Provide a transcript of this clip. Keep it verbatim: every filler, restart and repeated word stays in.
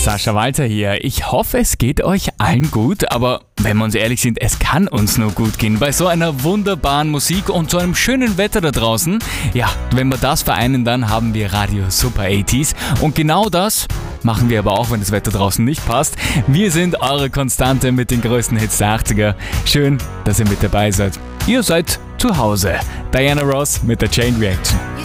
Sascha Walter hier. Ich hoffe, es geht euch allen gut, aber wenn wir uns ehrlich sind, es kann uns nur gut gehen. Bei so einer wunderbaren Musik und so einem schönen Wetter da draußen, ja, wenn wir das vereinen, dann haben wir Radio Super achtziger. Und genau das machen wir aber auch, wenn das Wetter draußen nicht passt. Wir sind eure Konstante mit den größten Hits der achtziger. Schön, dass ihr mit dabei seid. Ihr seid zu Hause. Diana Ross mit der Chain Reaction.